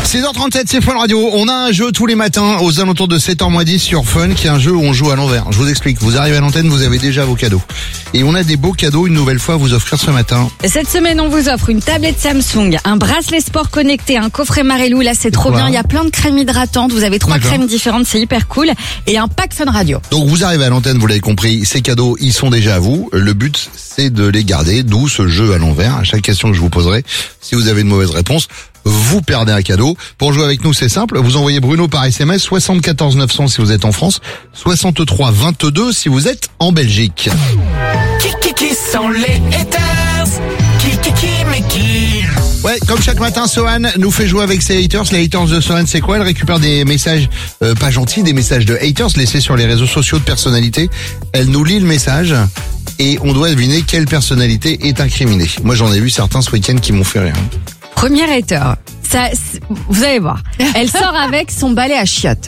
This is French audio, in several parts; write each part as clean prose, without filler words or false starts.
6h37, c'est Fun Radio. On a un jeu tous les matins aux alentours de 7h10 sur Fun, qui est un jeu où on joue à l'envers. Je vous explique, vous arrivez à l'antenne, vous avez déjà vos cadeaux. Et on a des beaux cadeaux une nouvelle fois à vous offrir ce matin. Cette semaine, on vous offre une tablette Samsung, un bracelet sport connecté, un coffret Marelou. Là, c'est trop bien. Il y a plein de crèmes hydratantes. Vous avez 3 crèmes différentes, c'est hyper cool. Et un pack Fun Radio. Donc vous arrivez à l'antenne, vous l'avez compris, ces cadeaux, ils sont déjà à vous. Le but, c'est de les garder, d'où ce jeu à l'envers. À chaque question que je vous poserai, si vous avez une mauvaise réponse, vous perdez un cadeau. Pour jouer avec nous, c'est simple. Vous envoyez Bruno par SMS, 74 900 si vous êtes en France, 63 22 si vous êtes en Belgique. Qui sont les haters? Qui mais qui? Ouais, comme chaque matin, Sohan nous fait jouer avec ses haters. Les haters de Sohan, c'est quoi? Elle récupère des messages pas gentils, des messages de haters laissés sur les réseaux sociaux de personnalités. Elle nous lit le message et on doit deviner quelle personnalité est incriminée. Moi, j'en ai vu certains ce week-end qui m'ont fait rire. Premier hater. Ça, vous allez voir. Elle sort avec son balai à chiottes.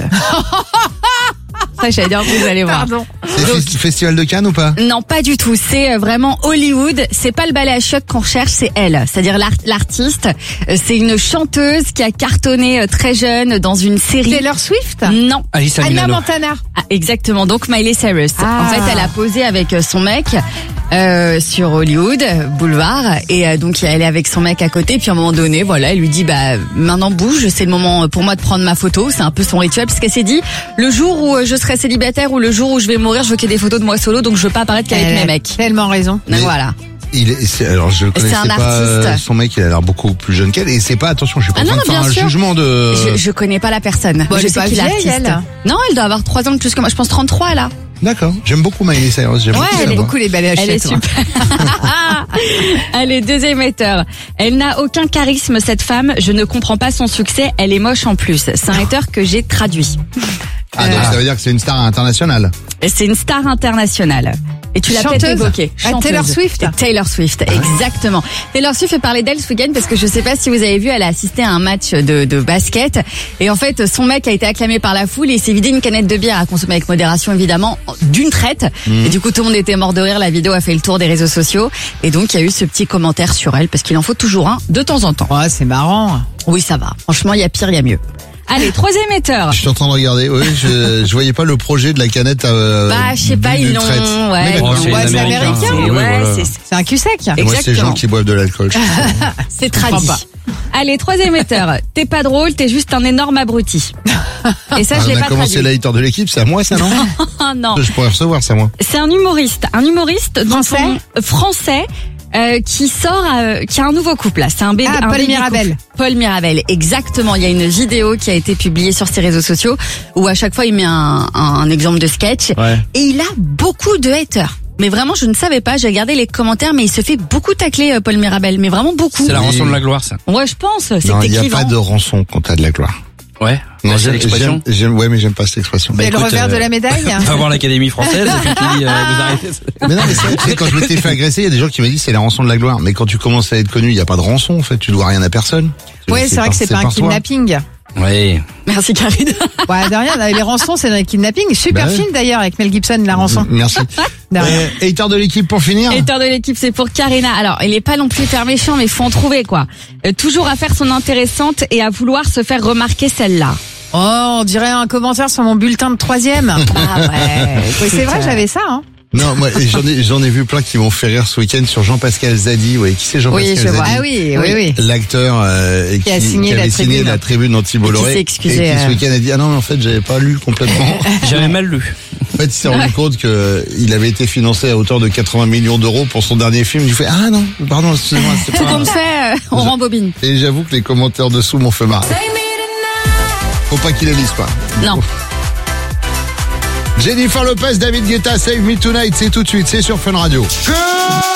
Ça, j'allais dire, vous allez voir. Pardon. C'est Festival de Cannes ou pas? Non, pas du tout. C'est vraiment Hollywood. C'est pas le balai à chiottes qu'on recherche, c'est elle. C'est-à-dire l'artiste. C'est une chanteuse qui a cartonné très jeune dans une série. Taylor Swift? Non. Anna Montana. Ah, exactement. Donc Miley Cyrus. Ah. En fait, elle a posé avec son mec sur Hollywood Boulevard et donc elle est avec son mec à côté. Puis à un moment donné, voilà, elle lui dit maintenant bouge. C'est le moment pour moi de prendre ma photo. C'est un peu son rituel parce qu'elle s'est dit le jour où je serai célibataire ou le jour où je vais mourir, je veux qu'il y ait des photos de moi solo. Donc je veux pas apparaître qu'avec mes mecs. Tellement raison. Donc voilà. Alors je connaissais un pas artiste. son mec, il a l'air beaucoup plus jeune qu'elle et c'est pas, attention, je suis pas en train de faire un jugement de... Je connais pas la personne. Bon, elle je est sais pas qu'il est vieille, artiste. elle. Non, elle doit avoir 3 ans de plus que moi. Je pense 33 là. D'accord, j'aime beaucoup Miley Cyrus. J'aime Ouais, beaucoup elle sa est voix. Beaucoup les balais à Elle est chiottes, super. Allez, deuxième hater. Elle n'a aucun charisme, cette femme. Je ne comprends pas son succès. Elle est moche en plus. C'est un hater que j'ai traduit. Ah, donc ça veut dire que c'est une star internationale. Et c'est une star internationale. Et tu l'as peut-être Chanteuse. évoqué. Ah, Taylor Swift. Taylor Swift, exactement. Taylor Swift fait parler d'elle ce week-end parce que je sais pas si vous avez vu, elle a assisté à un match de basket. Et en fait, son mec a été acclamé par la foule et il s'est vidé une canette de bière à consommer avec modération, évidemment, d'une traite. Et du coup, tout le monde était mort de rire. La vidéo a fait le tour des réseaux sociaux. Et donc, il y a eu ce petit commentaire sur elle parce qu'il en faut toujours un de temps en temps. Ouais, c'est marrant. Oui, ça va. Franchement, il y a pire, il y a mieux. Allez, troisième hater. Je suis en train de regarder, oui, je voyais pas le projet de la canette Je sais pas, ils l'ont, Mais d'accord. c'est américain. C'est voilà. c'est C'est un cul sec. Moi, c'est les gens exactement. qui boivent de l'alcool. C'est tradit. pas. Allez, troisième hater. T'es pas drôle, t'es juste un énorme abruti. Et ça, je l'ai On a pas commencé traduit. l'hater de l'équipe, c'est à moi ça, non? Ah non. Je pourrais recevoir ça, moi. C'est un humoriste français qui sort, qui a un nouveau couple là. C'est un bébé. Ah, un Paul baby Mirabel. couple. Paul Mirabel, exactement. Il y a une vidéo qui a été publiée sur ses réseaux sociaux où à chaque fois il met un exemple de sketch et il a beaucoup de haters. Mais vraiment, je ne savais pas. J'ai regardé les commentaires, mais il se fait beaucoup tacler, Paul Mirabel. Mais vraiment beaucoup. C'est la rançon de la gloire, ça. Ouais, je pense. C'est Non, que il n'y a t'écrivant. pas de rançon quand t'as de la gloire. Ouais. Non, C'est l'expression. ouais, mais j'aime pas cette expression. C'est le écoute, revers de la médaille. Va voir l'Académie française et puis tu dis vous arrêtez. Mais non, mais c'est vrai, tu sais, quand je m'étais fait agresser, il y a des gens qui m'ont dit c'est la rançon de la gloire. Mais quand tu commences à être connu, il n'y a pas de rançon, en fait. Tu dois rien à personne. Oui, c'est vrai que c'est pas un par toi. kidnapping. Oui. Merci, Karine. Ouais, de rien. Les rançons, c'est un kidnapping. Super Bah ouais. film d'ailleurs avec Mel Gibson, La rançon. Merci. De rien. Hater de l'équipe pour finir. Hater de l'équipe, c'est pour Karina. Alors, il est pas non plus hyper méchant, mais faut en trouver, quoi. Toujours à faire son intéressante et à vouloir se faire remarquer celle-là. Oh, on dirait un commentaire sur mon bulletin de 3e. Ah ouais. Oui, c'est vrai, j'avais ça, hein. Non, moi, j'en ai vu plein qui m'ont fait rire ce week-end sur Jean-Pascal Zadi. Ouais, qui c'est Jean-Pascal Oui, je vois. Zadi? Ah oui. L'acteur Qui a signé avait la signé tribune. la tribune anti-Bolloré Et qui s'est excusé, et qui ce week-end a dit ah non mais en fait j'avais pas lu complètement. J'avais mal lu. En fait il s'est rendu compte que il avait été financé à hauteur de 80 millions d'euros pour son dernier film. Il fait ah non pardon excusez-moi c'est Tout pas. qu'on fait, on rembobine. Et j'avoue que les commentaires dessous m'ont fait marrer. Faut pas qu'il les lise pas. Non. Jennifer Lopez, David Guetta, Save Me Tonight, c'est tout de suite, c'est sur Fun Radio.